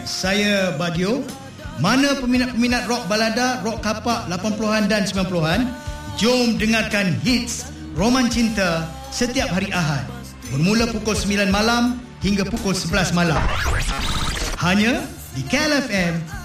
saya Bagio. Mana peminat-peminat rock balada, rock kapak 80-an dan 90-an, jom dengarkan hits Roman Cinta setiap hari Ahad bermula pukul 9 malam hingga pukul 11 malam. Hanya di KLFM